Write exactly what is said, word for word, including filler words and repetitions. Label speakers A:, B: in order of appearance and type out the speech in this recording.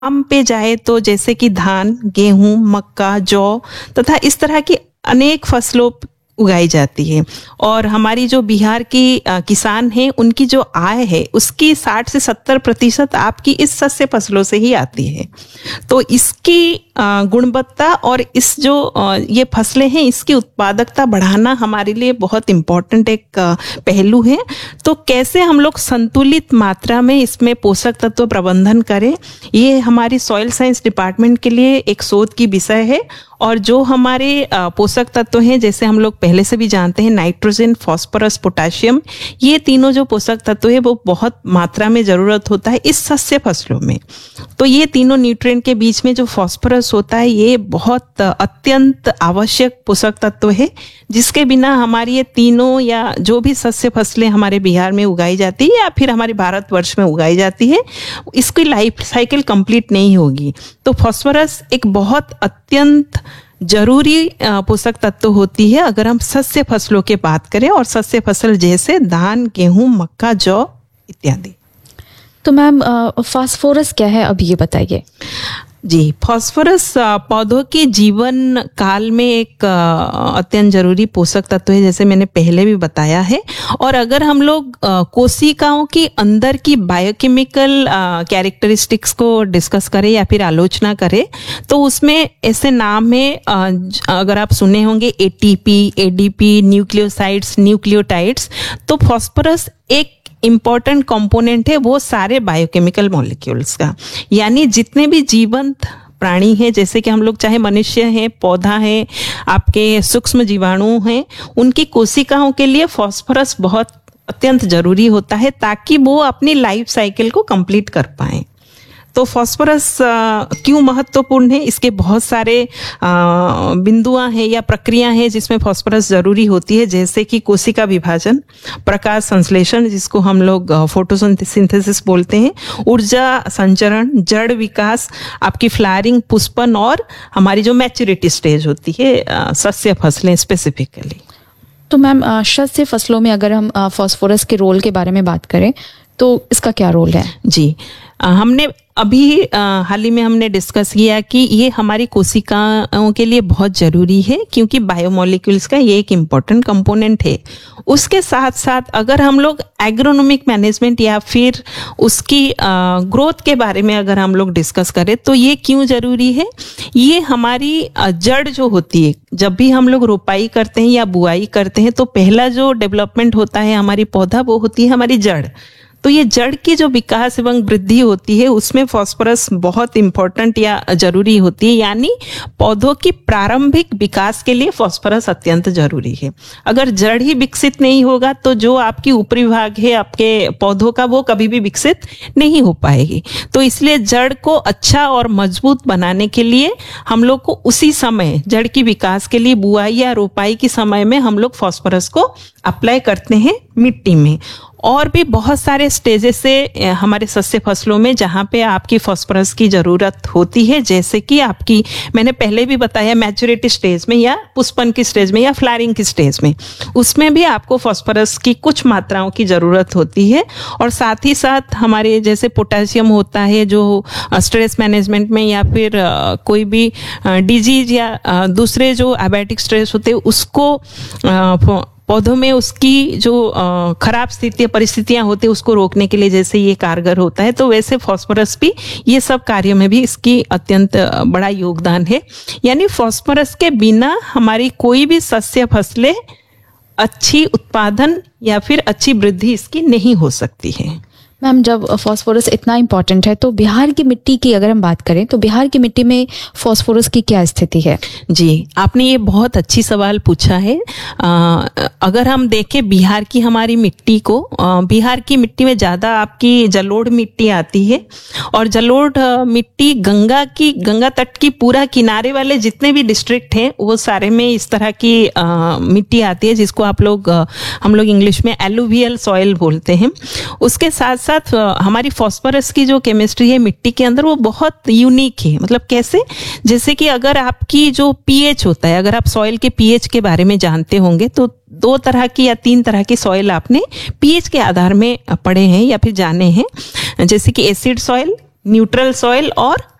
A: आम पे जाए तो जैसे कि धान, गेहूं, मक्का, जौ तथा इस तरह की अनेक फसलों उगाई जाती है। और हमारी जो बिहार की अ, किसान हैं उनकी जो आय है उसकी साठ से सत्तर प्रतिशत आपकी इस शस्य फसलों से ही आती है। तो इसकी अ, गुणवत्ता और इस जो अ, ये फसलें हैं इसकी उत्पादकता बढ़ाना हमारे लिए बहुत इम्पोर्टेंट एक अ, पहलू है। तो कैसे हम लोग संतुलित मात्रा में इसमें पोषक तत्व प्रबंधन करें, ये हमारी सॉइल साइंस डिपार्टमेंट के लिए एक शोध की विषय है। और जो हमारे अ, पोषक तत्व हैं जैसे हम लोग पहले से भी जानते हैं, नाइट्रोजन, फास्फोरस, पोटाशियम, ये तीनों जो पोषक तत्व है वो बहुत मात्रा में जरूरत होता है इस शस्य फसलों में। तो ये तीनों न्यूट्रिएंट के बीच में जो फास्फोरस होता है ये बहुत अत्यंत आवश्यक पोषक तत्व है, जिसके बिना हमारी ये तीनों या जो भी शस्य फसलें हमारे बिहार में उगाई जाती है या फिर हमारे भारतवर्ष में उगाई जाती है, इसकी लाइफ साइकिल कंप्लीट नहीं होगी। तो फास्फोरस एक बहुत अत्यंत जरूरी अ, पोषक तत्व होती है अगर हम शस्य फसलों की बात करें, और शस्य फसल जैसे धान, गेहूं, मक्का, जौ इत्यादि।
B: तो मैम फास्फोरस क्या है, अब ये बताइए।
A: जी, फास्फोरस अ, पौधों के जीवन काल में एक अ, अत्यंत जरूरी पोषक तत्व है, जैसे मैंने पहले भी बताया है। और अगर हम लोग अ, कोशिकाओं की अंदर की बायोकेमिकल कैरेक्टरिस्टिक्स को डिस्कस करें या फिर आलोचना करें तो उसमें ऐसे नाम है, अ, ज- अगर आप सुने होंगे एटीपी, एडीपी, न्यूक्लियोसाइड्स, न्यूक्लियोटाइड्स। तो फास्फोरस एक इम्पॉर्टेंट कंपोनेंट है वो सारे बायोकेमिकल मॉलिक्यूल्स का। यानी जितने भी जीवंत प्राणी हैं, जैसे कि हम लोग चाहे मनुष्य हैं, पौधा है, आपके सूक्ष्म जीवाणु हैं, उनकी कोशिकाओं के लिए फास्फोरस बहुत अत्यंत जरूरी होता है ताकि वो अपनी लाइफ साइकिल को कंप्लीट कर पाएं। तो फास्फोरस अ, क्यों महत्वपूर्ण है, इसके बहुत सारे बिंदुआं हैं या प्रक्रिया हैं जिसमें फास्फोरस जरूरी होती है, जैसे कि कोशिका विभाजन, प्रकाश संश्लेषण जिसको हम लोग फोटोसिंथेसिस बोलते हैं, ऊर्जा संचरण, जड़ विकास, आपकी फ्लावरिंग, पुष्पन, और हमारी जो मैच्योरिटी स्टेज होती है अ, शस्य फसलें स्पेसिफिकली।
B: तो मैम अ, शस्य फसलों में अगर हम अ, फास्फोरस के रोल के बारे में बात करें तो इसका क्या रोल है?
A: जी, अ, हमने अभी अ, हाल ही में हमने डिस्कस किया कि ये हमारी कोशिकाओं के लिए बहुत ज़रूरी है क्योंकि बायोमोलिक्यूल्स का ये एक इम्पॉर्टेंट कंपोनेंट है। उसके साथ साथ अगर हम लोग एग्रोनॉमिक मैनेजमेंट या फिर उसकी ग्रोथ के बारे में अगर हम लोग डिस्कस करें तो ये क्यों ज़रूरी है, ये हमारी अ, जड़ जो होती है, जब भी हम लोग रोपाई करते हैं या बुआई करते हैं तो पहला जो डेवलपमेंट होता है हमारी पौधा, वो होती है हमारी जड़। तो ये जड़ की जो विकास एवं वृद्धि होती है उसमें फास्फोरस बहुत इंपॉर्टेंट या जरूरी होती है। यानी पौधों की प्रारंभिक विकास के लिए फास्फोरस अत्यंत जरूरी है। अगर जड़ ही विकसित नहीं होगा तो जो आपकी ऊपरी भाग है आपके पौधों का वो कभी भी विकसित नहीं हो पाएगी। तो इसलिए जड़ को अच्छा और मजबूत बनाने के लिए हम लोग को उसी समय जड़ की विकास के लिए बुआई या रोपाई के समय में हम लोग फास्फोरस को अप्लाई करते हैं मिट्टी में। और भी बहुत सारे स्टेजेस से हमारे शस्य फसलों में जहाँ पे आपकी फास्फोरस की ज़रूरत होती है, जैसे कि आपकी मैंने पहले भी बताया मैच्योरिटी स्टेज में या पुष्पन की स्टेज में या फ्लावरिंग की स्टेज में, उसमें भी आपको फास्फोरस की कुछ मात्राओं की ज़रूरत होती है। और साथ ही साथ हमारे जैसे पोटेशियम होता है जो स्ट्रेस मैनेजमेंट में या फिर अ, कोई भी डिजीज या अ, दूसरे जो एबायोटिक स्ट्रेस होते हैं उसको अ, पौधों में उसकी जो अ, खराब स्थिति परिस्थितियां होती है उसको रोकने के लिए जैसे ये कारगर होता है, तो वैसे फास्फोरस भी ये सब कार्यों में भी इसकी अत्यंत अ, बड़ा योगदान है। यानी फास्फोरस के बिना हमारी कोई भी शस्य फसलें अच्छी उत्पादन या फिर अच्छी वृद्धि इसकी नहीं हो सकती है।
B: मैम जब फास्फोरस इतना इम्पोर्टेंट है तो बिहार की मिट्टी की अगर हम बात करें तो बिहार की मिट्टी में फास्फोरस की क्या स्थिति है?
A: जी, आपने ये बहुत अच्छी सवाल पूछा है। आ, अगर हम देखें बिहार की हमारी मिट्टी को, आ, बिहार की मिट्टी में ज़्यादा आपकी जलोढ़ मिट्टी आती है। और जलोढ़ आ, मिट्टी गंगा की गंगा तट की पूरा किनारे वाले जितने भी डिस्ट्रिक्ट हैं वो सारे में इस तरह की आ, मिट्टी आती है, जिसको आप लोग आ, हम लोग इंग्लिश में एलुवियल सॉइल बोलते हैं। उसके साथ साथ हमारी फास्फोरस की जो केमिस्ट्री है मिट्टी के अंदर वो बहुत यूनिक है। मतलब कैसे, जैसे कि अगर आपकी जो पीएच होता है, अगर आप सॉइल के पीएच के बारे में जानते होंगे तो दो तरह की या तीन तरह की सॉइल आपने पीएच के आधार में पढ़े हैं या फिर जाने हैं, जैसे कि एसिड सॉइल, न्यूट्रल सॉइल और